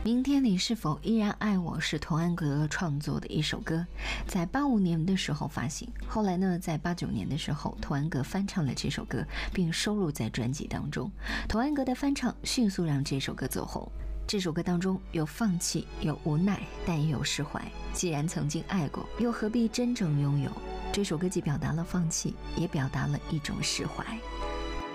明天你是否依然爱我是童安格创作的一首歌，在85年的时候发行，后来呢，在89年的时候，童安格翻唱了这首歌，并收录在专辑当中。童安格的翻唱迅速让这首歌走红。这首歌当中有放弃，有无奈，但也有释怀。既然曾经爱过，又何必真正拥有？这首歌既表达了放弃，也表达了一种释怀。